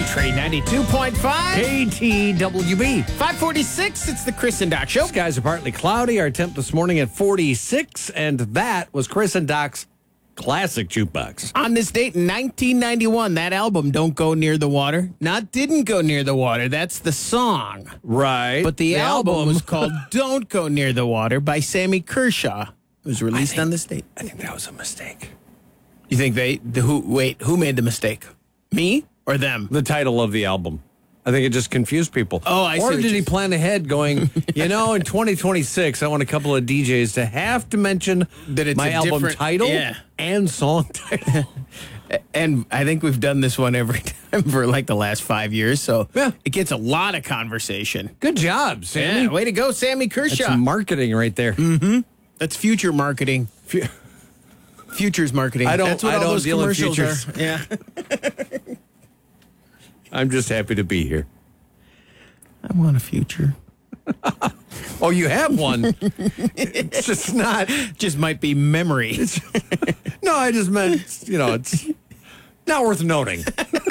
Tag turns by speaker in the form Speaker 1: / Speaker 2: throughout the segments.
Speaker 1: Country 92.5
Speaker 2: KTWB.
Speaker 1: 546. It's the Chris and Doc Show.
Speaker 2: Skies are partly cloudy. Our temp this morning at 46, and that was Chris and Doc's classic jukebox.
Speaker 1: On this date in 1991, that album, Don't Go Near the Water, didn't go near the water. That's the song.
Speaker 2: Right.
Speaker 1: But the album was called Don't Go Near the Water by Sammy Kershaw. It was released on this date.
Speaker 2: I think that was a mistake.
Speaker 1: You think who made the mistake? Me or them?
Speaker 2: The title of the album. I think it just confused people.
Speaker 1: Oh, I see.
Speaker 2: Or did he plan ahead going, in 2026, I want a couple of DJs to have to mention
Speaker 1: that it's
Speaker 2: my album title and song title.
Speaker 1: And I think we've done this one every time for like the last 5 years, so it gets a lot of conversation.
Speaker 2: Good job, Sammy.
Speaker 1: Yeah, way to go, Sammy Kershaw.
Speaker 2: That's marketing right there.
Speaker 1: Mm-hmm. That's future marketing. Futures marketing. That's what all those
Speaker 2: deal in
Speaker 1: commercials
Speaker 2: futures.
Speaker 1: are. Yeah.
Speaker 2: I'm just happy to be here.
Speaker 1: I want a future.
Speaker 2: Oh, you have one. It's just not.
Speaker 1: Just might be memory.
Speaker 2: No, I just meant, it's not worth noting.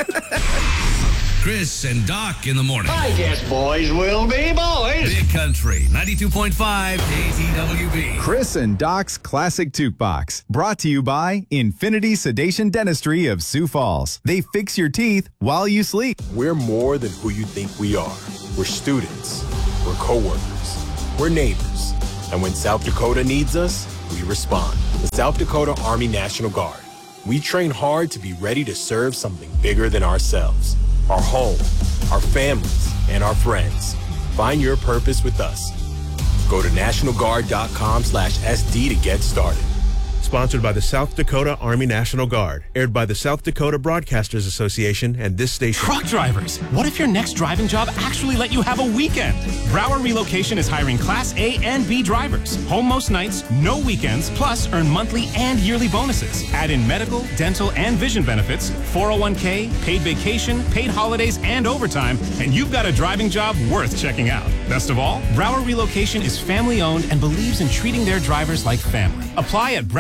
Speaker 3: Chris and Doc in the morning.
Speaker 4: I guess boys will be boys.
Speaker 3: Big Country 92.5 KTWB.
Speaker 5: Chris and Doc's Classic Jukebox. Brought to you by Infinity Sedation Dentistry of Sioux Falls. They fix your teeth while you sleep.
Speaker 6: We're more than who you think we are. We're students. We're coworkers. We're neighbors. And when South Dakota needs us, we respond. The South Dakota Army National Guard. We train hard to be ready to serve something bigger than ourselves. Our home, our families, and our friends. Find your purpose with us. Go to NationalGuard.com/SD to get started.
Speaker 7: Sponsored by the South Dakota Army National Guard. Aired by the South Dakota Broadcasters Association and this station.
Speaker 8: Truck drivers, what if your next driving job actually let you have a weekend? Broward Relocation is hiring Class A and B drivers. Home most nights, no weekends, plus earn monthly and yearly bonuses. Add in medical, dental, and vision benefits, 401k, paid vacation, paid holidays, and overtime, and you've got a driving job worth checking out. Best of all, Broward Relocation is family-owned and believes in treating their drivers like family. Apply at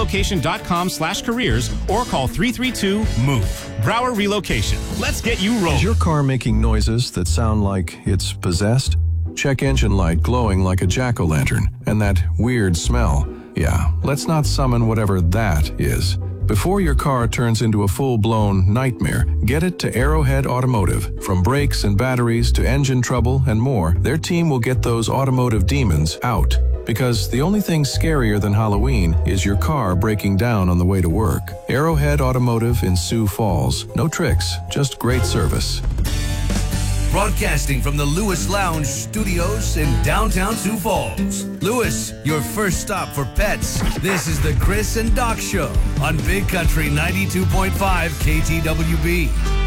Speaker 8: BrowardRelocation.com/careers or call 332-MOVE. Broward Relocation. Let's get you rolling.
Speaker 9: Is your car making noises that sound like it's possessed? Check engine light glowing like a jack-o'-lantern and that weird smell. Yeah, let's not summon whatever that is. Before your car turns into a full-blown nightmare, get it to Arrowhead Automotive. From brakes and batteries to engine trouble and more, their team will get those automotive demons out. Because the only thing scarier than Halloween is your car breaking down on the way to work. Arrowhead Automotive in Sioux Falls. No tricks, just great service.
Speaker 3: Broadcasting from the Lewis Lounge Studios in downtown Sioux Falls. Lewis, your first stop for pets. This is the Chris and Doc Show on Big Country 92.5 KTWB.